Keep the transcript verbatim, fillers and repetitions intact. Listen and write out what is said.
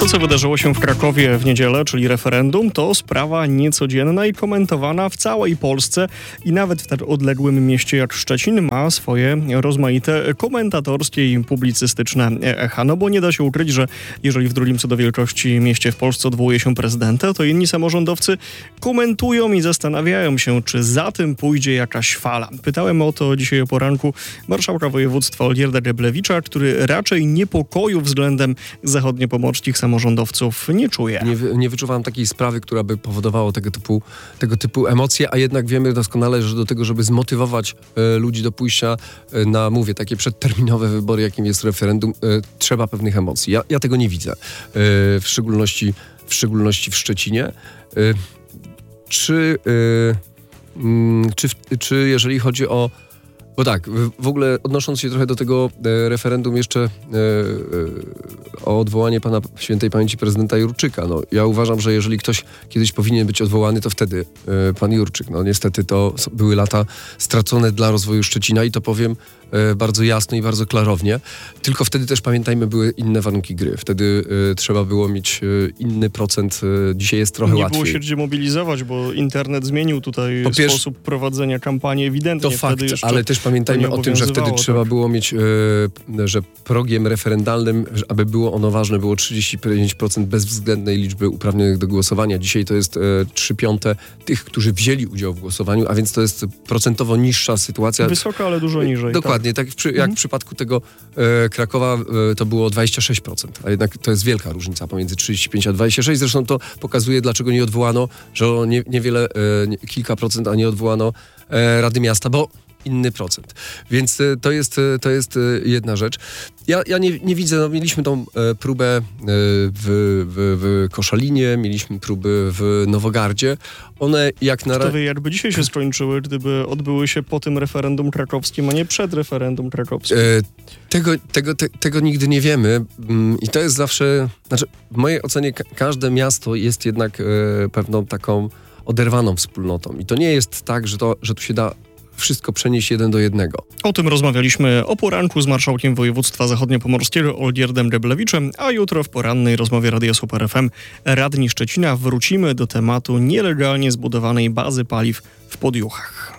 co wydarzyło się w Krakowie w niedzielę, czyli referendum, to sprawa niecodzienna i komentowana w całej Polsce i nawet w tak odległym mieście jak Szczecin ma swoje rozmaite komentatorskie i publicystyczne echa. No bo nie da się ukryć, że jeżeli w drugim co do wielkości mieście w Polsce odwołuje się prezydenta, to inni samorządowcy komentują i zastanawiają się, czy za tym pójdzie jakaś fala. Pytałem o to dzisiaj o poranku marszałka województwa Olgierda Geblewicza, który raczej niepokoju względem zachodniopomorskich samorządowców nie czuje. Nie, nie wyczuwałem takiej sprawy, która by powodowała tego typu, tego typu emocje, a jednak wiemy doskonale, że do tego, żeby zmotywować e, ludzi do pójścia e, na, mówię, takie przedterminowe wybory, jakim jest referendum, e, trzeba pewnych emocji. Ja, ja tego nie widzę. E, w szczególności, w szczególności w Szczecinie. E, czy, e, mm, czy, czy jeżeli chodzi o Bo tak, w ogóle odnosząc się trochę do tego e, referendum jeszcze e, e, o odwołanie pana świętej pamięci prezydenta Jurczyka. No, ja uważam, że jeżeli ktoś kiedyś powinien być odwołany, to wtedy e, pan Jurczyk. No niestety to były lata stracone dla rozwoju Szczecina i to powiem e, bardzo jasno i bardzo klarownie. Tylko wtedy też pamiętajmy, były inne warunki gry. Wtedy e, trzeba było mieć e, inny procent. E, dzisiaj jest trochę nie łatwiej. Nie było się gdzie mobilizować, bo internet zmienił tutaj po pierwsze, sposób prowadzenia kampanii ewidentnie. To fakt, wtedy ale też pamiętajmy o tym, że wtedy tak. trzeba było mieć, e, że progiem referendalnym, aby było ono ważne, było trzydzieści pięć procent bezwzględnej liczby uprawnionych do głosowania. Dzisiaj to jest e, trzy piąte tych, którzy wzięli udział w głosowaniu, a więc to jest procentowo niższa sytuacja. Wysoka, ale dużo niżej. Dokładnie, tak, tak w, jak mhm. w przypadku tego e, Krakowa e, to było dwadzieścia sześć procent, a jednak to jest wielka różnica pomiędzy trzydzieści pięć a dwadzieścia sześć. Zresztą to pokazuje, dlaczego nie odwołano, że nie, niewiele, e, nie, kilka procent, a nie odwołano e, Rady Miasta, bo inny procent. Więc to jest, to jest jedna rzecz. Ja, ja nie, nie widzę, no, mieliśmy tą e, próbę e, w, w, w Koszalinie, mieliśmy próby w Nowogardzie. One jak na razie... jakby dzisiaj się skończyły, gdyby odbyły się po tym referendum krakowskim, a nie przed referendum krakowskim? E, tego, tego, te, tego nigdy nie wiemy i to jest zawsze... Znaczy, w mojej ocenie ka- każde miasto jest jednak e, pewną taką oderwaną wspólnotą. I to nie jest tak, że, to, że tu się da wszystko przenieść jeden do jednego. O tym rozmawialiśmy o poranku z marszałkiem województwa zachodniopomorskiego Olgierdem Geblewiczem, a jutro w porannej rozmowie Radia Super F M radni Szczecina wrócimy do tematu nielegalnie zbudowanej bazy paliw w Podjuchach.